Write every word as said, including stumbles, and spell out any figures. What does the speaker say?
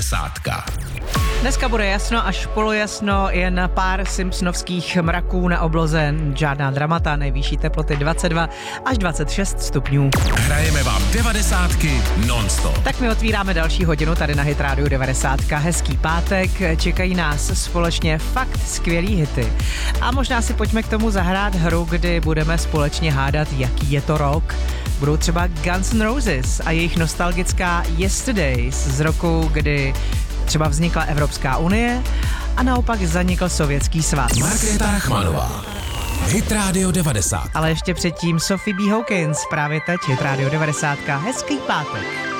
Sádka. Dneska bude jasno až polojasno, jen pár simpsonovských mraků na obloze, žádná dramata, nejvyšší teploty dvacet dva až dvacet šest stupňů. Hrajeme vám devadesátky non-stop. Tak my otvíráme další hodinu tady na Hit Radio devadesát. Hezký pátek, čekají nás společně fakt skvělý hity. A možná si pojďme k tomu zahrát hru, kdy budeme společně hádat, jaký je to rok. Budou třeba Guns N' Roses a jejich nostalgická Yesterdays z roku, kdy třeba vznikla Evropská unie a naopak zanikl Sovětský svaz. Markéta Rachmanová, Hit Radio devadesát. Ale ještě předtím Sophie B. Hawkins, právě teď Hit Radio devadesát. Hezký pátek.